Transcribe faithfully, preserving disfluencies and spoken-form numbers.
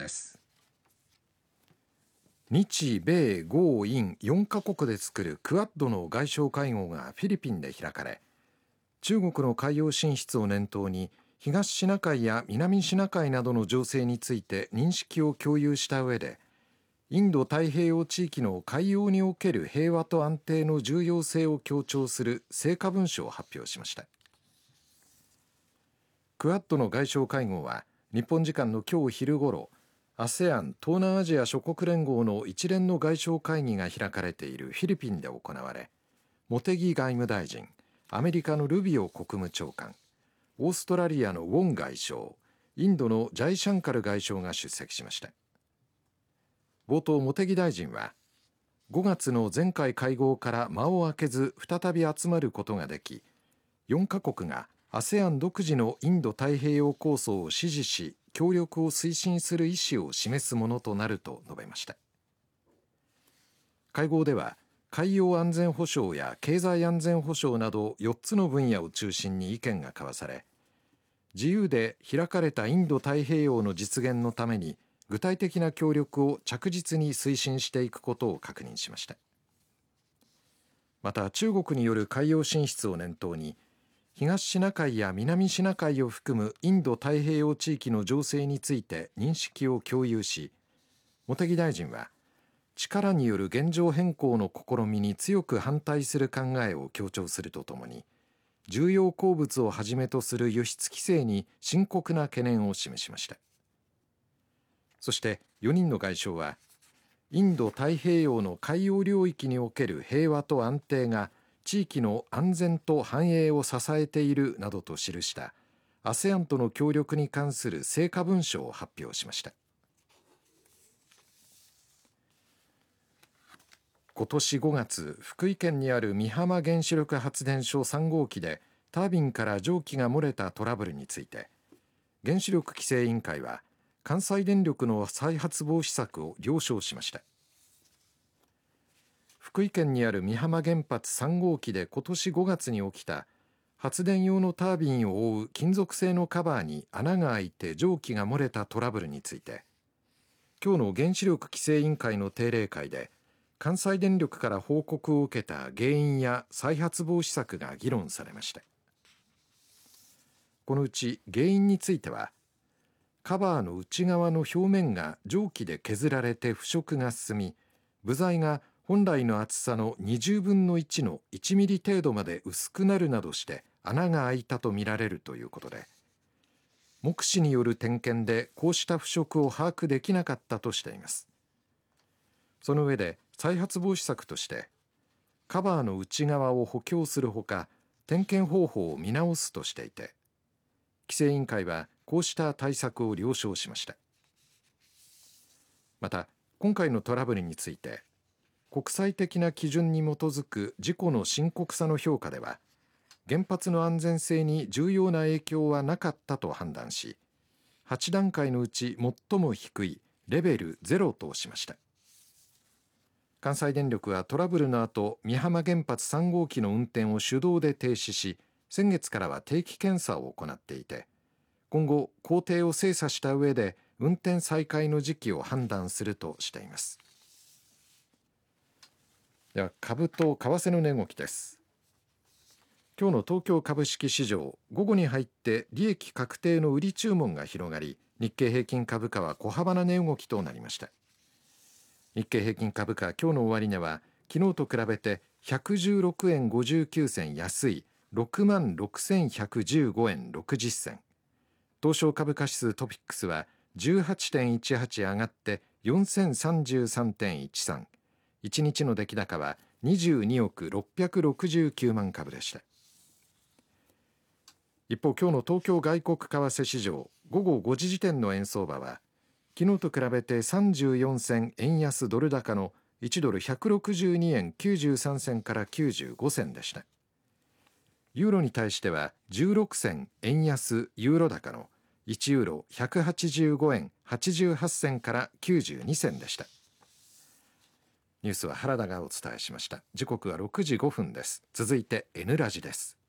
です。日米豪印よんカ国で作るクアッドの外相会合がフィリピンで開かれ、中国の海洋進出を念頭に東シナ海や南シナ海などの情勢について認識を共有した上で、インド太平洋地域の海洋における平和と安定の重要性を強調する成果文書を発表しました。クアッドの外相会合は日本時間の今日昼ごろ、アセアン 東南アジア諸国連合の一連の外相会議が開かれているフィリピンで行われ、茂木外務大臣、アメリカのルビオ国務長官、オーストラリアのウォン外相、インドのジャイシャンカル外相が出席しました。冒頭、茂木大臣はごがつの前回会合から間を空けず再び集まることができ、よんカ国が アセアン 独自のインド太平洋構想を支持し協力を推進する意思を示すものとなると述べました。会合では海洋安全保障や経済安全保障などよっつの分野を中心に意見が交わされ、自由で開かれたインド太平洋の実現のために具体的な協力を着実に推進していくことを確認しました。また、中国による海洋進出を念頭に東シナ海や南シナ海を含むインド太平洋地域の情勢について認識を共有し、茂木大臣は力による現状変更の試みに強く反対する考えを強調するとともに、重要鉱物をはじめとする輸出規制に深刻な懸念を示しました。そしてよにんの外相は、インド太平洋の海洋領域における平和と安定が地域の安全と繁栄を支えているなどと記した アセアン との協力に関する成果文書を発表しました。今年ごがつ、福井県にある美浜原子力発電所さん号機でタービンから蒸気が漏れたトラブルについて、原子力規制委員会は関西電力の再発防止策を了承しました。福井県にある美浜原発さん号機で今年ごがつに起きた発電用のタービンを覆う金属製のカバーに穴が開いて蒸気が漏れたトラブルについて、今日の原子力規制委員会の定例会で関西電力から報告を受けた原因や再発防止策が議論されました。このうち原因については、カバーの内側の表面が蒸気で削られて腐食が進み、部材が本来の厚さのにじゅうぶんのいちのいちミリ程度まで薄くなるなどして穴が開いたとみられるということで、目視による点検でこうした腐食を把握できなかったとしています。その上で再発防止策として、カバーの内側を補強するほか点検方法を見直すとしていて、規制委員会はこうした対策を了承しました。また、今回のトラブルについて国際的な基準に基づく事故の深刻さの評価では、原発の安全性に重要な影響はなかったと判断し、はちだんかいのうち最も低いレベルゼロとしました。関西電力はトラブルの後、美浜原発さん号機の運転を手動で停止し、先月からは定期検査を行っていて、今後工程を精査した上で運転再開の時期を判断するとしています。では、株と為替の値動きです。今日の東京株式市場、午後に入って利益確定の売り注文が広がり、日経平均株価は小幅な値動きとなりました。日経平均株価、今日の終値は昨日と比べてひゃくじゅうろくえんごじゅうきゅうせん安い ろくまんろくせんひゃくじゅうごえんろくじゅっせん。東証株価指数トピックスは じゅうはちてんいちはち 上がってよんせんさんじゅうさんてんいちさん。いちにちの出来高はにじゅうにおくろっぴゃくろくじゅうきゅうまん株でした。一方、今日の東京外国為替市場、午後ごじ時点の円相場は昨日と比べてさんじゅうよんせん円安ドル高のいちドルひゃくろくじゅうにえんきゅうじゅうさんせんからきゅうじゅうごせんでした。ユーロに対してはじゅうろくせん円安ユーロ高のいちユーロひゃくはちじゅうごえんはちじゅうはちせんからきゅうじゅうにせんでした。ニュースは原田がお伝えしました。時刻はろくじごふんです。続いて N ラジです。